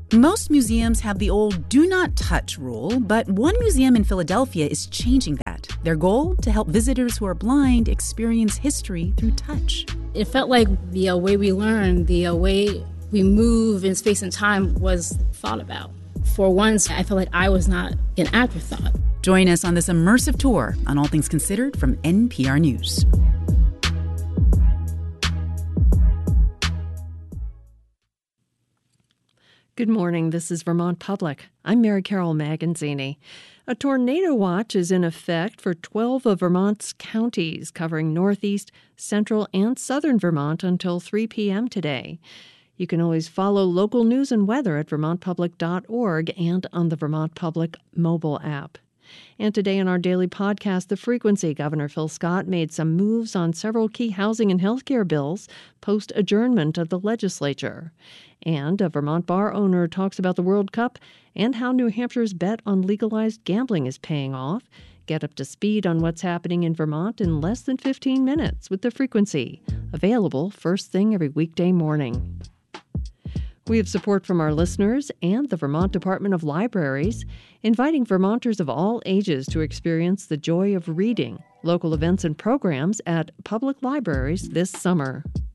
Most museums have the old do not touch rule, but one museum in Philadelphia is changing that. Their goal? To help visitors who are blind experience history through touch. It felt like the way we learn, the way we move in space and time was thought about. For once, I felt like I was not an afterthought. Join us on this immersive tour on All Things Considered from NPR News. Good morning. This is Vermont Public. I'm Mary Carol Maganzini. A tornado watch is in effect for 12 of Vermont's counties, covering northeast, central, and southern Vermont until 3 p.m. today. You can always follow local news and weather at vermontpublic.org and on the Vermont Public mobile app. And today in our daily podcast, The Frequency, Governor Phil Scott made some moves on several key housing and healthcare bills post-adjournment of the legislature. And a Vermont bar owner talks about the World Cup and how New Hampshire's bet on legalized gambling is paying off. Get up to speed on what's happening in Vermont in less than 15 minutes with The Frequency. Available first thing every weekday morning. We have support from our listeners and the Vermont Department of Libraries, inviting Vermonters of all ages to experience the joy of reading. Local events and programs at public libraries this summer.